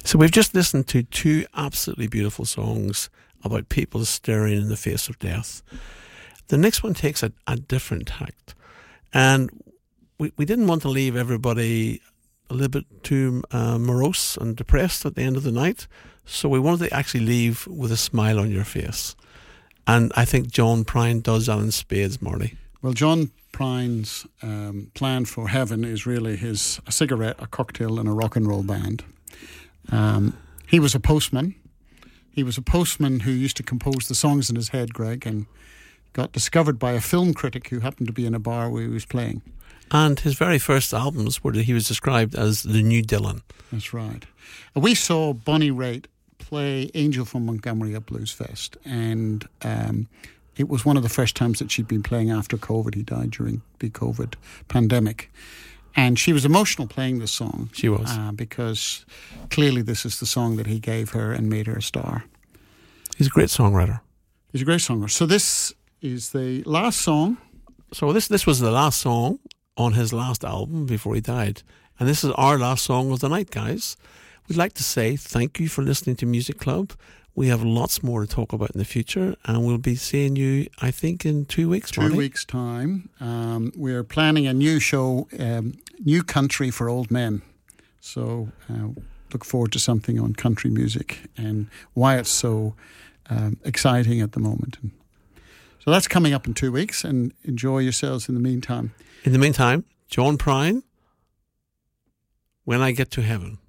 So we've just listened to two absolutely beautiful songs about people staring in the face of death. The next one takes a different tact. And we didn't want to leave everybody a little bit too morose and depressed at the end of the night. So we wanted to actually leave with a smile on your face. And I think John Prine does that in spades, Marty. Well, John Prine's plan for heaven is really a cigarette, a cocktail, and a rock and roll band. He was a postman. He was a postman who used to compose the songs in his head, Greg, and got discovered by a film critic who happened to be in a bar where he was playing. And his very first albums were he was described as the new Dylan. That's right. We saw Bonnie Raitt play Angel from Montgomery at Blues Fest, and it was one of the first times that she'd been playing after COVID. He died during the COVID pandemic. And she was emotional playing this song. She was. Because clearly this is the song that he gave her and made her a star. He's a great songwriter. He's a great songwriter. So this is the last song. So this was the last song on his last album before he died. And this is our last song of the night, guys. We'd like to say thank you for listening to Music Club. We have lots more to talk about in the future, and we'll be seeing you, I think, in 2 weeks, Marty. 2 weeks' time. We're planning a new show, New Country for Old Men. So look forward to something on country music and why it's so exciting at the moment. And so that's coming up in 2 weeks, and enjoy yourselves in the meantime. In the meantime, John Prine, When I Get to Heaven.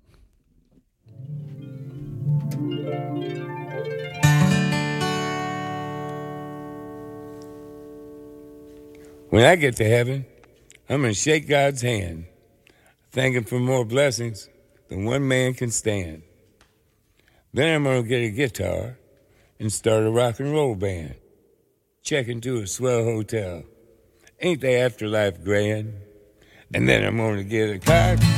When I get to heaven, I'm going to shake God's hand, thank Him for more blessings than one man can stand. Then I'm going to get a guitar and start a rock and roll band. Check into a swell hotel. Ain't the afterlife grand? And then I'm going to get a car.